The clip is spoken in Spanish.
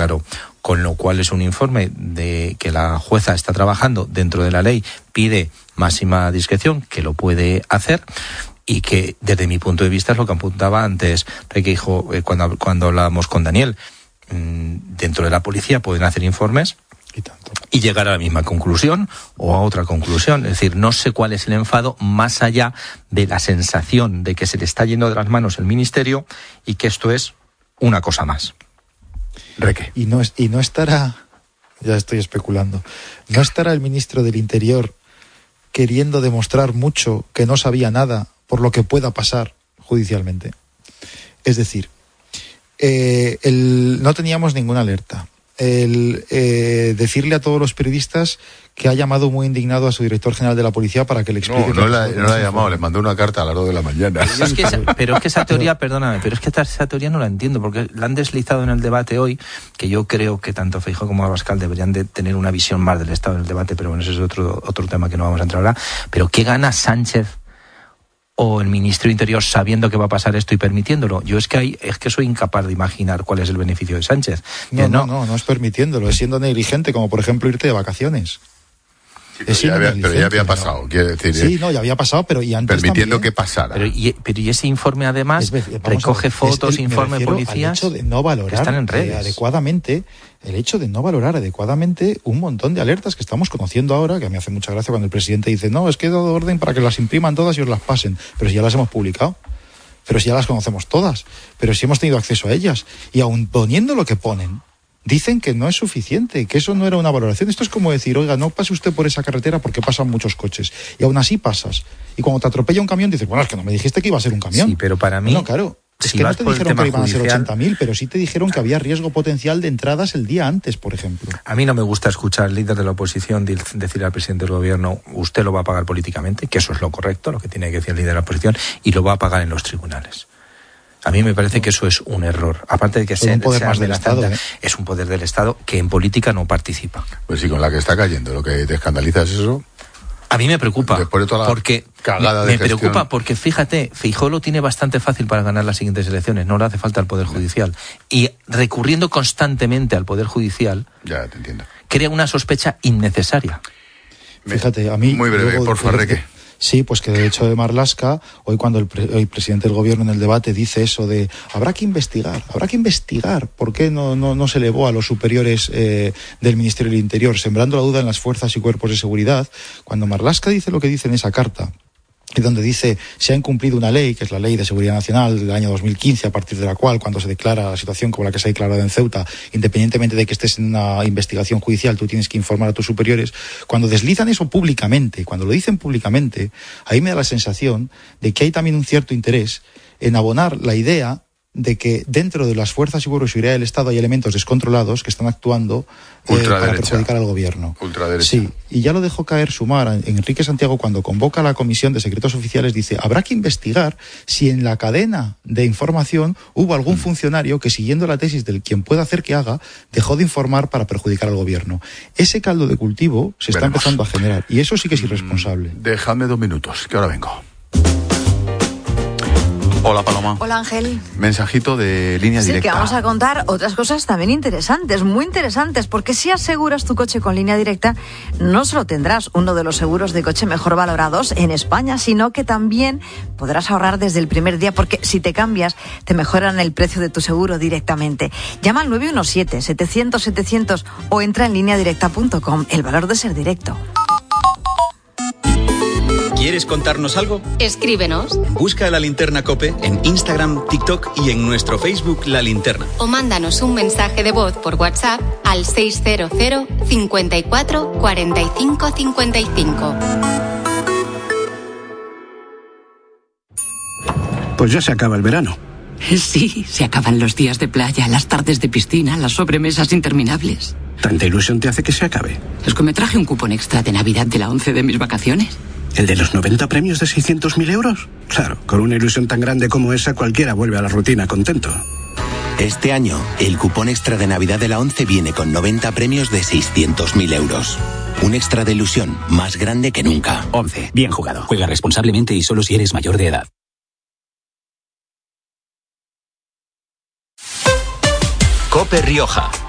claro. Con lo cual es un informe de que la jueza está trabajando dentro de la ley, pide máxima discreción, que lo puede hacer, y que desde mi punto de vista es lo que apuntaba antes Reque, hijo, cuando hablábamos con Daniel. Dentro de la policía pueden hacer informes y llegar a la misma conclusión o a otra conclusión. Es decir, no sé cuál es el enfado más allá de la sensación de que se le está yendo de las manos el ministerio y que esto es una cosa más. Reque. Y no estará, ya estoy especulando, ¿no estará el ministro del Interior queriendo demostrar mucho que no sabía nada por lo que pueda pasar judicialmente? Es decir, no teníamos ninguna alerta. Decirle a todos los periodistas que ha llamado muy indignado a su director general de la policía para que le explique... No la ha llamado, le mandó una carta a las 2 de la mañana. Pero es que esa teoría, perdóname, pero es que esa teoría no la entiendo, porque la han deslizado en el debate hoy, que yo creo que tanto Feijóo como Abascal deberían de tener una visión más del Estado en el debate, pero bueno, ese es otro tema que no vamos a entrar ahora. Pero ¿qué gana Sánchez o el ministro de Interior sabiendo que va a pasar esto y permitiéndolo? Yo es que soy incapaz de imaginar cuál es el beneficio de Sánchez. No es permitiendo, es siendo negligente, como por ejemplo irte de vacaciones. Sí, pero ya había pasado, quiero decir. Sí, ya había pasado, pero y antes permitiendo también, que pasara. Pero y ese informe además recoge fotos, informe de policías el hecho de no valorar que están en redes. Adecuadamente, el hecho de no valorar adecuadamente un montón de alertas que estamos conociendo ahora, que a mí me hace mucha gracia cuando el presidente dice, no, es que he dado orden para que las impriman todas y os las pasen, pero si ya las hemos publicado, pero si ya las conocemos todas, pero si hemos tenido acceso a ellas, y aun poniendo lo que ponen, dicen que no es suficiente, que eso no era una valoración. Esto es como decir, oiga, no pase usted por esa carretera porque pasan muchos coches. Y aún así pasas. Y cuando te atropella un camión, dices, bueno, es que no me dijiste que iba a ser un camión. Sí, pero para mí... No, claro. Es que no te dijeron que iban a ser 80.000, pero sí te dijeron que había riesgo potencial de entradas el día antes, por ejemplo. A mí no me gusta escuchar al líder de la oposición decirle al presidente del gobierno, usted lo va a pagar políticamente, que eso es lo correcto, lo que tiene que decir el líder de la oposición, y lo va a pagar en los tribunales. A mí me parece que eso es un error. Aparte de que sea un poder más del Estado, es un poder del Estado que en política no participa. Pues sí, con la que está cayendo, lo que te escandaliza es eso. A mí me preocupa, porque me preocupa porque fíjate, Feijóo lo tiene bastante fácil para ganar las siguientes elecciones, no le hace falta al Poder Judicial. Y recurriendo constantemente al Poder Judicial, ya te entiendo, crea una sospecha innecesaria. Fíjate, a mí... Muy breve, por favor, Reque. Sí, pues que de hecho de Marlaska, hoy cuando el presidente del gobierno en el debate dice eso de habrá que investigar por qué no se elevó a los superiores del Ministerio del Interior, sembrando la duda en las fuerzas y cuerpos de seguridad, cuando Marlaska dice lo que dice en esa carta, y donde dice se ha incumplido una ley, que es la Ley de Seguridad Nacional del año 2015, a partir de la cual, cuando se declara la situación como la que se ha declarado en Ceuta, independientemente de que estés en una investigación judicial, tú tienes que informar a tus superiores. Cuando deslizan eso públicamente, cuando lo dicen públicamente, ahí me da la sensación de que hay también un cierto interés en abonar la idea de que dentro de las fuerzas y cuerpos de seguridad del Estado hay elementos descontrolados que están actuando para perjudicar al gobierno. Ultraderecha. Sí, y ya lo dejó caer Sumar, Enrique Santiago, cuando convoca a la Comisión de Secretos Oficiales, dice, habrá que investigar si en la cadena de información hubo algún funcionario que, siguiendo la tesis del quien pueda hacer que haga, dejó de informar para perjudicar al gobierno. Ese caldo de cultivo se está empezando a generar, y eso sí que es irresponsable. Déjame 2 minutos, que ahora vengo. Hola, Paloma. Hola, Ángel. Mensajito de línea directa. Sí, que vamos a contar otras cosas también interesantes, muy interesantes, porque si aseguras tu coche con línea directa, no solo tendrás uno de los seguros de coche mejor valorados en España, sino que también podrás ahorrar desde el primer día, porque si te cambias, te mejoran el precio de tu seguro directamente. Llama al 917-700-700 o entra en lineadirecta.com. El valor de ser directo. ¿Quieres contarnos algo? Escríbenos. Busca La Linterna COPE en Instagram, TikTok y en nuestro Facebook La Linterna. O mándanos un mensaje de voz por WhatsApp al 600 54 45 55. Pues ya se acaba el verano. Sí, se acaban los días de playa, las tardes de piscina, las sobremesas interminables. ¿Tanta ilusión te hace que se acabe? Es que me traje un cupón extra de Navidad de la 11 de mis vacaciones. ¿El de los 90 premios de 600.000 euros? Claro, con una ilusión tan grande como esa, cualquiera vuelve a la rutina contento. Este año, el cupón extra de Navidad de la 11 viene con 90 premios de 600.000 euros. Un extra de ilusión más grande que nunca. 11. Bien jugado. Juega responsablemente y solo si eres mayor de edad. COPE Rioja.